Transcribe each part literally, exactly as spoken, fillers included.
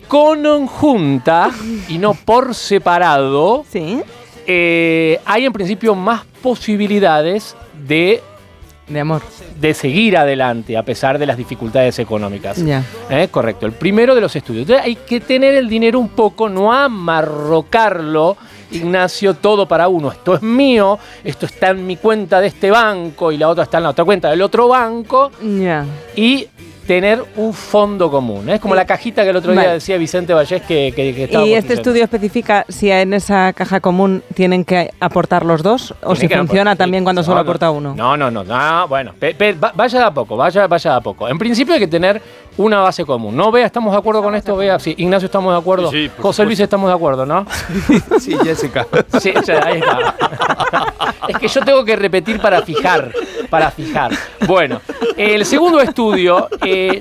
conjunta y no por separado, ¿Sí? eh, hay en principio más posibilidades de, De amor. de seguir adelante a pesar de las dificultades económicas. Ya. ¿Eh? Correcto, el primero de los estudios. Entonces hay que tener el dinero un poco, no amarrocarlo, Ignacio, todo para uno. Esto es mío, esto está en mi cuenta de este banco y la otra está en la otra cuenta del otro banco. Ya. Y tener un fondo común. Es como la cajita que el otro día Vale. decía Vicente Vallés que, que, que estaba ¿Y este diciendo. estudio especifica si en esa caja común tienen que aportar los dos o Tiene si que funciona aportar- también cuando no, solo no, aporta uno? No, no, no, no, bueno, pe, pe, va- vaya de a poco, vaya, vaya de a poco. En principio hay que tener una base común. ¿No, Bea? ¿Estamos de acuerdo con esto, Bea? Sí, Ignacio, ¿estamos de acuerdo? Sí, sí, por José Luis, supuesto. ¿estamos de acuerdo, no? Sí, Jessica. Sí, o sea, ahí está. Es que yo tengo que repetir para fijar, para fijar. Bueno, el segundo estudio... Eh,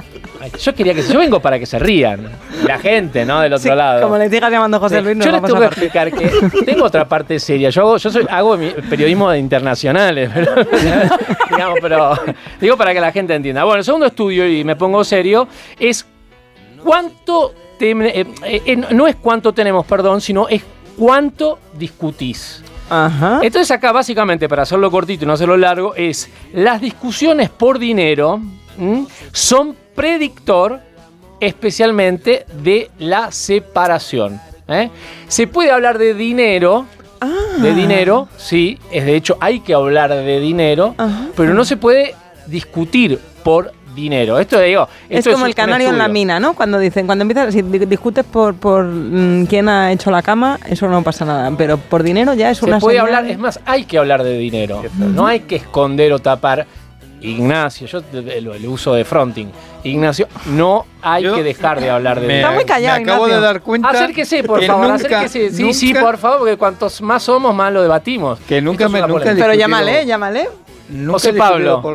yo quería que... Yo vengo para que se rían. La gente, ¿no? Del otro Sí, lado. como le digas llamando José Luis, nos Yo les vamos tengo a que partir. explicar que tengo otra parte seria. Yo hago, yo soy, hago mi- periodismo de internacionales, pero, digamos, pero digo para que la gente entienda. Bueno, el segundo estudio, y me pongo serio, es cuánto, te- eh, eh, no es cuánto tenemos, perdón, sino es cuánto discutís. Ajá. Entonces acá básicamente, para hacerlo cortito y no hacerlo largo, es las discusiones por dinero ¿m? son predictor especialmente de la separación. ¿eh? Se puede hablar de dinero, Ah. de dinero, sí, es de hecho hay que hablar de dinero, Ajá. pero no se puede discutir por dinero. Esto digo, Es esto como el un canario en la estudio. mina, ¿no? Cuando dicen, cuando empiezas, si di- discutes por, por mm, quién ha hecho la cama, eso no pasa nada. Pero por dinero ya es Se una puede señal. hablar, es más, hay que hablar de dinero. No hay que esconder o tapar. Ignacio, yo el uso de fronting. Ignacio, no hay Yo que dejar de hablar de Me, Está muy callado, me acabo Ignacio. de dar cuenta. Acérquese, por que favor, nunca- acérquese. Sí, nunca- sí, por favor, porque cuantos más somos, más lo debatimos. Que nunca Esto es me- una nunca polémica. Pero discutido- llámale, llámale. Nunca José he discutido Pablo. por-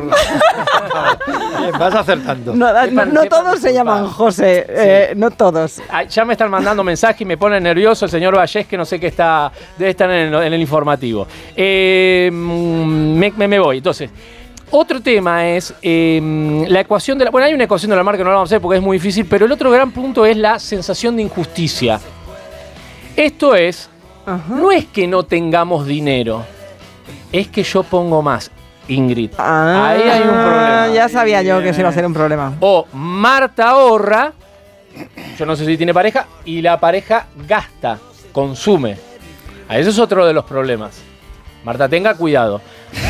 Bien, vas acertando. No, ¿Qué no, pan- no qué todos pan- se llaman José, eh, no todos. Ah, ya me están mandando mensajes y me pone nervioso el señor Vallés, que no sé qué está, debe estar en el, en el informativo. Eh, mm, me, me- me voy. Entonces, otro tema es eh, la ecuación de la... Bueno, hay una ecuación de la mar que no la vamos a hacer porque es muy difícil, pero el otro gran punto es la sensación de injusticia. Esto es, Ajá. no es que no tengamos dinero, es que yo pongo más, Ingrid. Ah, Ahí hay un problema. Ya sabía yo que se iba a ser un problema. O Marta ahorra, yo no sé si tiene pareja, y la pareja gasta, consume. Ah, ese es otro de los problemas. Marta, tenga cuidado.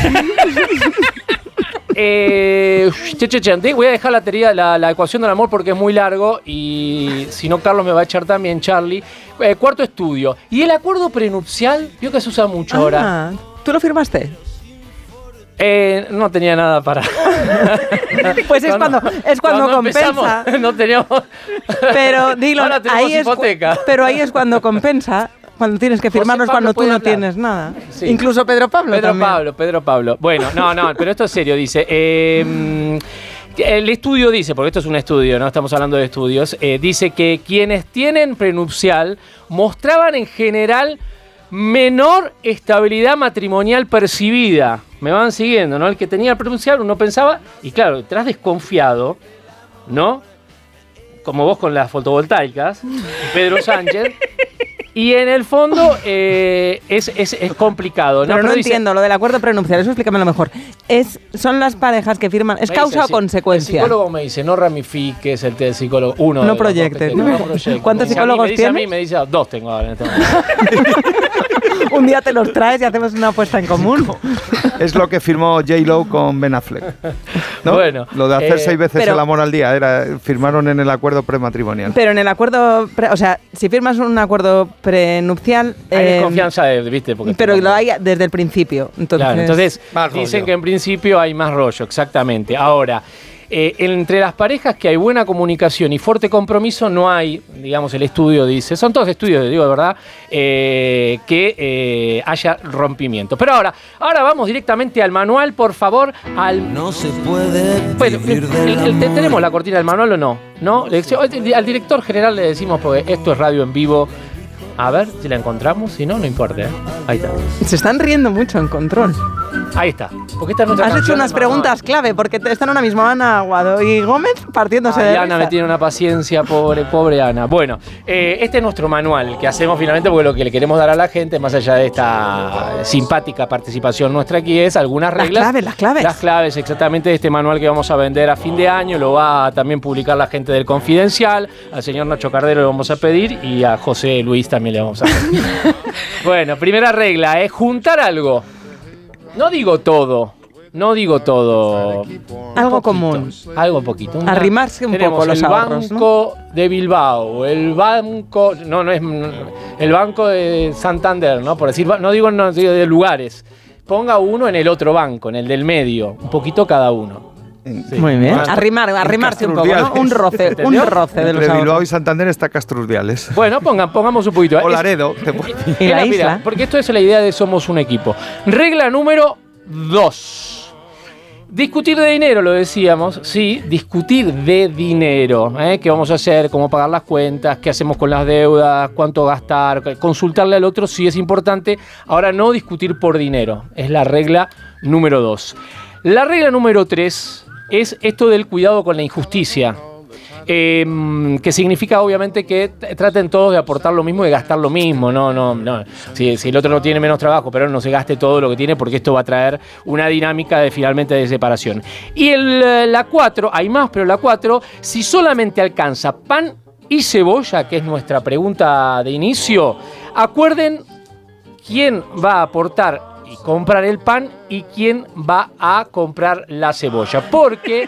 eh, che, che, che, voy a dejar la, teoría, la, la ecuación del amor porque es muy largo y si no Carlos me va a echar también, Charlie. Eh, cuarto estudio. Y el acuerdo prenupcial, vio que se usa mucho ahora. Ah, ¿tú lo firmaste? Eh, no tenía nada para... Pues es cuando, es cuando, compensa. empezamos, no teníamos... Pero dilo, Ahora tenemos ahí es, cu- hipoteca. pero ahí es cuando compensa. Cuando tienes que firmarlo es José Pablo cuando tú puede no hablar. tienes nada. Sí. Incluso Pedro Pablo Pedro también. Pablo, Pedro Pablo. Bueno, no, no, pero esto es serio, dice. eh, el estudio dice, porque esto es un estudio, no estamos hablando de estudios, eh, dice que quienes tienen prenupcial mostraban en general menor estabilidad matrimonial percibida. Me van siguiendo, ¿no? El que tenía prenupcial uno pensaba, y claro, estás desconfiado, ¿no? Como vos con las fotovoltaicas, Pedro Sánchez. Y en el fondo eh, es, es, es complicado, ¿no? Pero no dice- entiendo lo del acuerdo prenupcial, eso explícamelo mejor. Es, son las parejas que firman, ¿es Me causa dice, o sí, consecuencia? El psicólogo me dice, no ramifiques el del psicólogo. Uno No de los dos que proyectes, tengo, ¿no? proyectes. ¿Cuántos Me dice a mí, psicólogos me dice a mí, tienes? me dice, ah, dos tengo ahora en este momento. Un día te los traes y hacemos una apuesta en común. Es lo que firmó J-Lo con Ben Affleck, ¿no? Bueno, Lo de hacer eh, seis veces pero- el amor al día, era, firmaron en el acuerdo prematrimonial. Pero en el acuerdo, pre- o sea, si firmas un acuerdo prenupcial... Hay eh, desconfianza, de, ¿viste? Porque pero tengo- lo hay desde el principio. Entonces, Claro, entonces Más dicen rollo. que en principio hay más rollo, exactamente. Ahora, eh, entre las parejas que hay buena comunicación y fuerte compromiso, no hay, digamos, el estudio dice, son todos estudios, digo de verdad, eh, que eh, haya rompimiento. Pero ahora, ahora vamos directamente al manual, por favor, al... No se puede Bueno, vivir el- del el- amor. ¿tenemos la cortina del manual o no? ¿No? Le decía- al director general le decimos, porque esto es radio en vivo. A ver si la encontramos, si no, no importa. ¿eh? Ahí está. se están riendo mucho en control. Ahí está. Porque esta es nuestra Has hecho canción unas del preguntas manual. clave, porque te- están ahora mismo Ana Aguado y Gómez partiéndose Ay, de Ana risa. me tiene una paciencia, pobre, pobre Ana. Bueno, eh, este es nuestro manual que hacemos finalmente porque lo que le queremos dar a la gente, más allá de esta simpática participación nuestra aquí, es algunas Las reglas. claves, las claves. Las claves, exactamente, de este manual que vamos a vender a fin de año. Lo va a también publicar la gente del Confidencial. Al señor Nacho Cardero le vamos a pedir y a José Luis también le vamos a pedir. Bueno, primera regla es juntar algo. No digo todo. No digo todo. Algo Poquito, común. Algo poquito. Una- Arrimarse un tenemos poco los el ahorros, Banco de Bilbao, el banco, no, no es el Banco de Santander, ¿no? Por decir, no digo no, digo de lugares. Ponga uno en el otro banco, en el del medio, un poquito cada uno. Sí. Muy bien. Bueno, Arrimar, arrimarse un poco, ¿no? Castrurdiales. Un roce, un ¿Entendió? roce de los Entre Bilbao ahorros. y Santander está Castrurdiales. Bueno, pongan, pongamos un poquito. O Es- Laredo. te puede- Y la Mira, mira, isla. porque esto es la idea de Somos un Equipo. Regla número dos. Discutir de dinero, lo decíamos, sí, discutir de dinero. ¿eh? ¿Qué vamos a hacer? ¿Cómo pagar las cuentas? ¿Qué hacemos con las deudas? ¿Cuánto gastar? Consultarle al otro sí es importante. Ahora, no discutir por dinero. Es la regla número dos. La regla número tres es esto del cuidado con la injusticia. Eh, que significa obviamente que t- traten todos de aportar lo mismo y de gastar lo mismo. No, no, no. Si, si el otro no tiene menos trabajo, pero no se gaste todo lo que tiene, porque esto va a traer una dinámica de finalmente de separación. Y el, eh, la cuatro, hay más, pero la cuatro, si solamente alcanza pan y cebolla, que es nuestra pregunta de inicio, acuerden quién va a aportar y comprar el pan y quién va a comprar la cebolla. Porque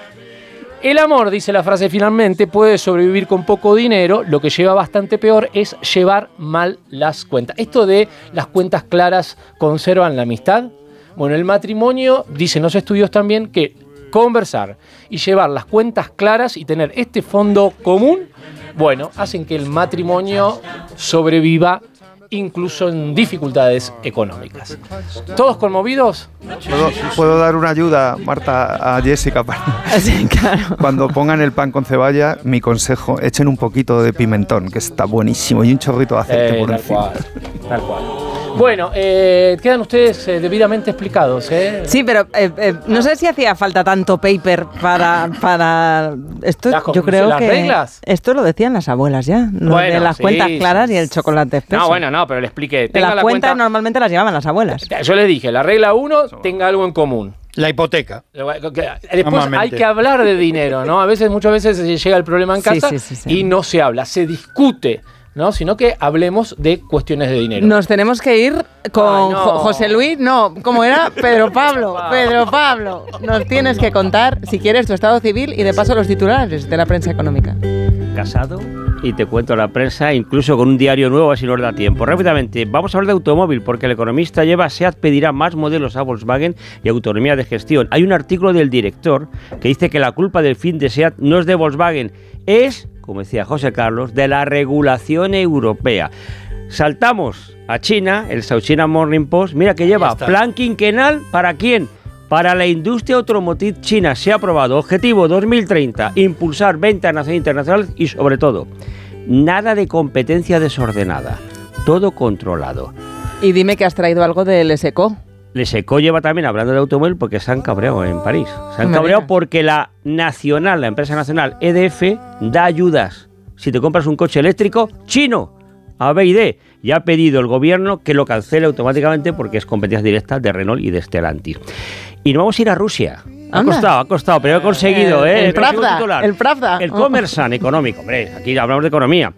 el amor, dice la frase finalmente, puede sobrevivir con poco dinero. Lo que lleva bastante peor es llevar mal las cuentas. Esto de las cuentas claras conservan la amistad. Bueno, el matrimonio, dicen los estudios también, que conversar y llevar las cuentas claras y tener este fondo común, bueno, hacen que el matrimonio sobreviva incluso en dificultades económicas. ¿Todos conmovidos? ¿Puedo, puedo dar una ayuda, Marta, a Jessica? Para, Sí, claro. cuando pongan el pan con ceballa, mi consejo, echen un poquito de pimentón, que está buenísimo, y un chorrito de aceite Eh, por tal encima. cual, tal cual. Bueno, eh, quedan ustedes eh, debidamente explicados, ¿eh? Sí, pero eh, eh, no sé si hacía falta tanto paper para, para esto. Las Yo creo las que reglas. esto lo decían las abuelas ya, lo Bueno, de las sí, cuentas sí, claras sí. y el chocolate espeso. No, bueno, no, pero le expliqué. De Tenga las la cuentas cuenta. normalmente las llevaban las abuelas. Yo les dije, la regla uno, tenga algo en común. La hipoteca. Después Normalmente. hay que hablar de dinero, ¿no? A veces, muchas veces se llega el problema en Sí, casa sí, sí, sí. y no se habla, se discute, ¿no? Sino que hablemos de cuestiones de dinero. Nos tenemos que ir con Ay, no. Jo- José Luis, no, ¿cómo era? Pedro Pablo, Pedro Pablo. Nos tienes que contar, si quieres, tu estado civil y de paso los titulares de la prensa económica. Casado y te cuento la prensa, incluso con un diario nuevo, así nos da tiempo. Rápidamente, vamos a hablar de automóvil, porque el economista lleva SEAT pedirá más modelos a Volkswagen y autonomía de gestión. Hay un artículo del director que dice que la culpa del fin de SEAT no es de Volkswagen, es, como decía José Carlos, de la regulación europea. Saltamos a China, el South China Morning Post, mira que lleva está. plan quinquenal, ¿para quién? Para la industria automotriz china. Se ha aprobado objetivo dos mil treinta, impulsar venta nacional e internacional y sobre todo, nada de competencia desordenada, todo controlado. Y dime que has traído algo del S E C O. Les Eco lleva también hablando de automóvil porque se han cabreado en París. Se han No me cabreado digas. porque la nacional, la empresa nacional E D F, da ayudas. Si te compras un coche eléctrico chino, A, B y D, ya ha pedido el gobierno que lo cancele automáticamente porque es competencia directa de Renault y de Stellantis. Y nos vamos a ir a Rusia. Ha Anda. costado, ha costado, pero he conseguido, El- ¿eh? el He conseguido Pravda, titular. el Pravda. El Commerçant económico, hombre, aquí hablamos de economía.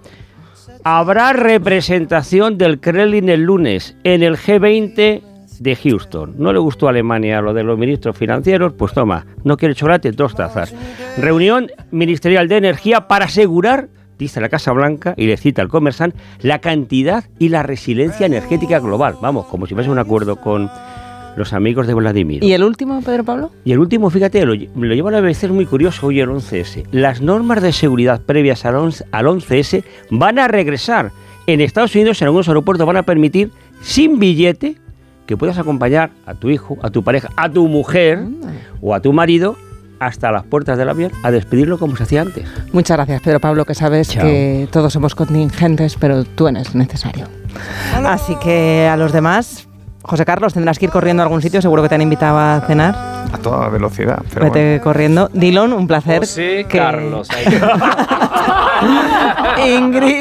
Habrá representación del Kremlin el lunes en el G veinte de Houston. No le gustó a Alemania lo de los ministros financieros, pues toma, no quiere chocolate, dos tazas. Reunión ministerial de energía para asegurar, dice la Casa Blanca, y le cita el Commerçant, la cantidad y la resiliencia energética global. Vamos, como si fuese un acuerdo con los amigos de Vladimir. ¿Y el último, Pedro Pablo? Y el último, fíjate, lo, me lo lleva a la B B C, es muy curioso, hoy el once ese. Las normas de seguridad previas al once, al once ese van a regresar. En Estados Unidos, en algunos aeropuertos, van a permitir, sin billete, que puedas acompañar a tu hijo, a tu pareja, a tu mujer o a tu marido hasta las puertas del avión a despedirlo como se hacía antes. Muchas gracias, Pedro Pablo, que sabes Chao. que todos somos contingentes, pero tú eres necesario. Así que a los demás, José Carlos, tendrás que ir corriendo a algún sitio, seguro que te han invitado a cenar. A toda velocidad. Pero Vete bueno. corriendo. Dillon, un placer. José que- Carlos. Ingrid.